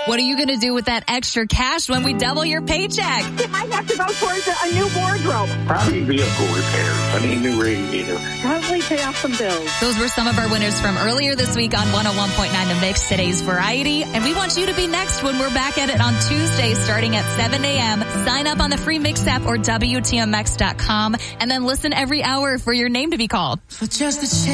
What are you going to do with that extra cash when we double your paycheck? It might have to go towards a new wardrobe. Probably vehicle repairs. I need a new radiator. Probably pay off some bills. Those were some of our winners from earlier this week on 101.9 The Mix, today's Variety. And we want you to be next when we're back at it on Tuesday starting at 7 a.m. Sign up on the free Mix app or WTMX.com and then listen every hour for your name to be called. For just a chance.